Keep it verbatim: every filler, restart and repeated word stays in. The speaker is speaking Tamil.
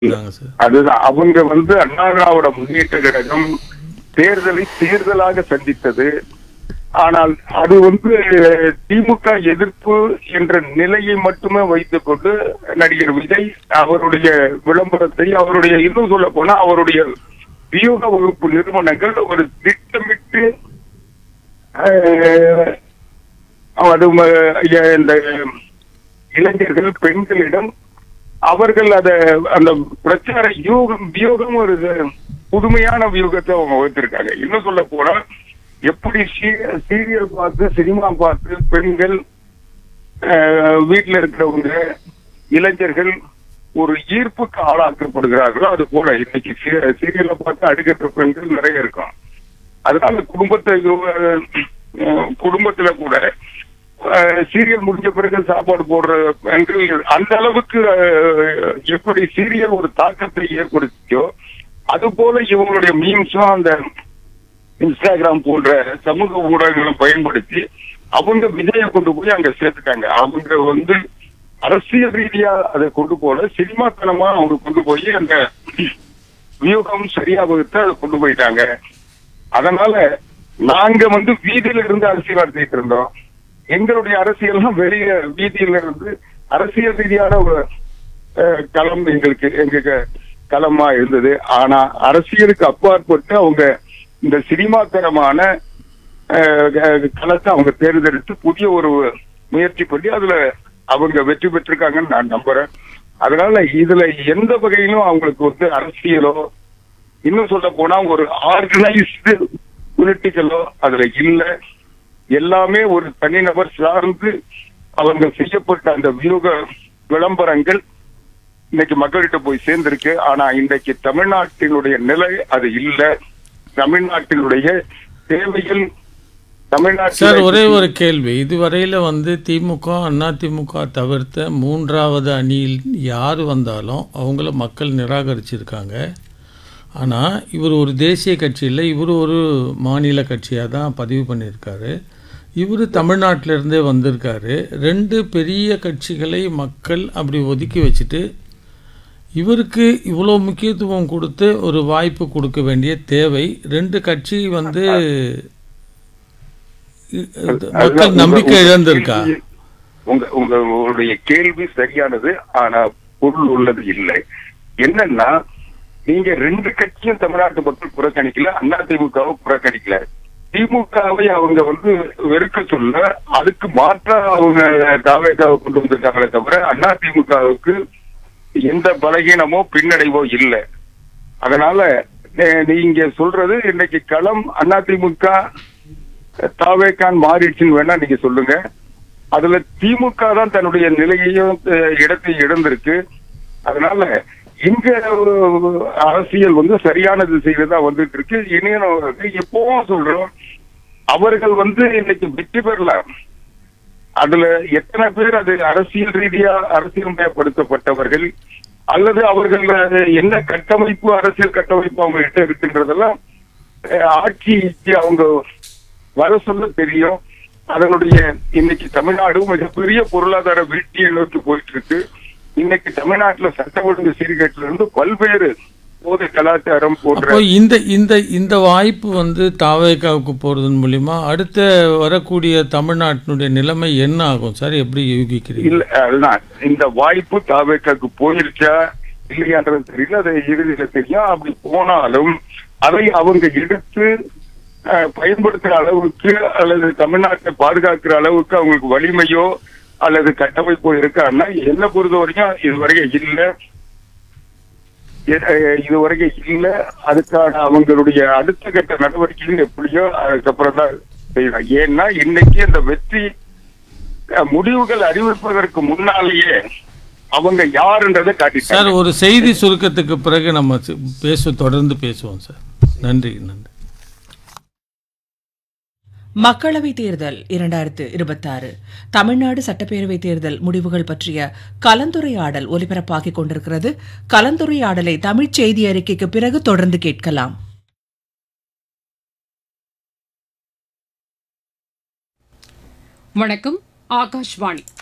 தாங்க சார். அதுதான் அவங்க வந்து அண்ணா திராவிட முன்னேற்ற கழகம் தேர்தலை தேர்தலாக சந்தித்தது. ஆனால் அது வந்து திமுக எதிர்ப்பு என்ற நிலையை மட்டுமே வைத்துக் கொண்டு நடிகர் விஜய் அவருடைய விளம்பரத்தை அவருடைய இன்னும் சொல்ல போனா அவருடைய வியூக வகுப்பு நிறுவனங்கள் ஒரு திட்டமிட்டு அஹ், அது ம- இந்த இளைஞர்கள் பெண்களிடம் அவர்கள் அத அந்த பிரச்சார யூகம் வியூகம் ஒரு புதுமையான வியூகத்தை அவங்க வகுத்திருக்காங்க. இன்னும் சொல்ல போனா எப்படி சீரியல் பார்த்து சினிமா பார்த்து பெண்கள் அஹ், வீட்டுல இருக்கிறவங்க இளைஞர்கள் ஒரு ஈர்ப்புக்கு ஆளாக்கப்படுகிறார்களோ அது போல இன்னைக்கு சீரியலை பார்த்து அடுக்கிற பெண்கள் நிறைய இருக்கும். அதனால குடும்பத்தை அஹ், குடும்பத்துல கூட சீரியல் முடிஞ்ச பிறகு சாப்பாடு போடுற பெண்கள் அந்த அளவுக்கு அஹ், எப்படி சீரியல் ஒரு தாக்கத்தை ஏற்படுத்தியோ அது போல இவங்களுடைய மீம்ஸும் அந்த இன்ஸ்டாகிராம் போன்ற சமூக ஊடகங்களை பயன்படுத்தி அவங்க விஜயை கொண்டு போய் அங்க சேர்த்துட்டாங்க. அவங்க வந்து அரசியல் ரீதியா அதை கொண்டு போல சினிமாத்தனமா அவங்க கொண்டு போய் அந்த வியூகம் சரியா வகுத்து அதை கொண்டு போயிட்டாங்க. அதனால நாங்க வந்து வீதியில இருந்து அரசியல் நடத்திட்டு இருந்தோம். எங்களுடைய அரசியல்லாம் வெளிய வீதியில இருந்து அரசியல் ரீதியான ஒரு அஹ், களம் எங்களுக்கு எங்க களமா இருந்தது. ஆனா அரசியலுக்கு அப்பாற்பட்டு அவங்க இந்த சினிமாத்தனமான அஹ், களத்தை அவங்க தேர்ந்தெடுத்து புதிய ஒரு முயற்சி பண்ணி அதுல அவங்க வெற்றி பெற்றிருக்காங்கன்னு நான் நம்புறேன். அதனால இதுல எந்த வகையிலும் அவங்களுக்கு வந்து அரசியலோ இன்னும் சொல்ல போனா ஒரு ஆர்கனைஸ்டு பொலிட்டிக்கலோ அதுல இல்ல. எல்லாமே ஒரு தனிநபர் சார்ந்து அவங்க செய்யப்பட்ட அந்த வியூக விளம்பரங்கள் இன்னைக்கு மக்கள்கிட்ட போய் சேர்ந்திருக்கு. ஆனா இன்றைக்கு தமிழ்நாட்டினுடைய நிலை அது இல்ல. தமிழ்நாட்டினுடைய தேவைகள் சார், தமிழ்நாட்டில் ஒரே ஒரு கேள்வி. இதுவரையில் வந்து திமுக அண்ணா திமுக தவிர்த்த மூன்றாவது அணியில் யார் வந்தாலும் அவங்கள மக்கள் நிராகரிச்சிருக்காங்க. ஆனால் இவர் ஒரு தேசிய கட்சி இல்லை, இவர் ஒரு மாநில கட்சியாக தான் பதிவு பண்ணியிருக்காரு. இவர் தமிழ்நாட்டிலேருந்தே வந்திருக்காரு. ரெண்டு பெரிய கட்சிகளை மக்கள் அப்படி ஒதுக்கி வச்சுட்டு இவருக்கு இவ்வளோ முக்கியத்துவம் கொடுத்து ஒரு வாய்ப்பு கொடுக்க வேண்டிய தேவை ரெண்டு கட்சி வந்து மக்கள் நம்பிக்கை இழந்திருக்கா? உங்க உங்களுடைய கேள்வி சரியானது. ஆனா பொருள் உள்ளது இல்லை. என்னன்னா நீங்க ரெண்டு கட்சியும் தமிழ்நாட்டு மக்கள் புறக்கணிக்கல, அண்ணா திமுகவை புறக்கணிக்கல. திமுகவை அவங்க வந்து வெறுக்க சொல்ல அதுக்கு மாற்றா அவங்க தாவேக்காவை கொண்டு வந்திருக்காங்களே தவிர அண்ணா திமுகவுக்கு எந்த பலகீனமோ பின்னடைவோ இல்லை. அதனால அஹ், நீங்க சொல்றது இன்னைக்கு களம் அண்ணா திமுக தாவேக்கான் மாறிடுச்சுன்னு வேணா நீங்க சொல்லுங்க. அதுல திமுக தான் தன்னுடைய நிலையையும் அஹ், இடத்தையும் இழந்திருக்கு. அதனால இங்க ஒரு அரசியல் வந்து சரியான திசையில தான் வந்துட்டு இருக்கு. இனியும் எப்பவும் சொல்றோம் அவர்கள் வந்து இன்னைக்கு வெற்றி பெறலாம். அதுல எத்தனை பேர் அது அரசியல் ரீதியா அரசியல் மயப்படுத்தப்பட்டவர்கள் அல்லது அவர்கள் என்ன கட்டமைப்பு அரசியல் கட்டமைப்பு அவங்க கிட்ட இருக்குன்றதெல்லாம் அஹ், ஆட்சிக்கு அவங்க வர சொல்ல தெரியும். அதனுடைய இன்னைக்கு தமிழ்நாடு மிகப்பெரிய பொருளாதார வீழ்ச்சியை நோக்கி போயிட்டு இருக்கு. இன்னைக்கு தமிழ்நாட்டுல சட்ட ஒழுங்கு சீர்கேட்டில இருந்து பல்வேறு போதை கலாச்சாரம் போன்ற அப்போ இந்த இந்த இந்த வாய்ப்பு வந்து தாவேக்காவுக்கு போறதன் மூலியமா அடுத்த வரக்கூடிய தமிழ்நாட்டினுடைய நிலைமை என்ன ஆகும் சார்? எப்படி யூகிக்கிறீங்க? இல்ல அதுதான் இந்த வாய்ப்பு தாவேக்காக்கு போயிருச்சா இல்லையான்றது தெரியல. அதை இறுதியில தெரியும். அப்படி போனாலும் அதை அவங்க எடுத்து அஹ், பயன்படுத்துற அளவுக்கு அல்லது தமிழ்நாட்டை பாதுகாக்கிற அளவுக்கு அவங்களுக்கு வலிமையோ அல்லது கட்டமைப்போ இருக்கான்னா என்ன பொறுத்த வரைக்கும் இதுவரைக்கும் இல்ல இதுவரைக்கும் இல்ல. அதுக்கான அவங்களுடைய அடுத்த கட்ட நடவடிக்கைகள் எப்படியோ அதுக்கப்புறம் தான் செய்யலாம். ஏன்னா இன்னைக்கு இந்த வெற்றி அஹ், முடிவுகள் அறிவிப்பதற்கு முன்னாலேயே அவங்க யாருன்றதை காட்டிட்டாங்க. சார், ஒரு செய்தி சுருக்கத்துக்கு பிறகு நம்ம பேச தொடர்ந்து பேசுவோம் சார். நன்றி நன்றி. மக்களவைத் தேர்தல் இரண்டாயிரத்து இருபத்தாறு தமிழ்நாடு சட்டப்பேரவைத் தேர்தல் முடிவுகள் பற்றிய கலந்துரையாடல் ஒலிபரப்பாகிக் கொண்டிருக்கிறது. கலந்துரையாடலை தமிழ்ச் செய்தி அறிக்கைக்கு பிறகு தொடர்ந்து கேட்கலாம். வணக்கம், ஆகாஷ்வாணி.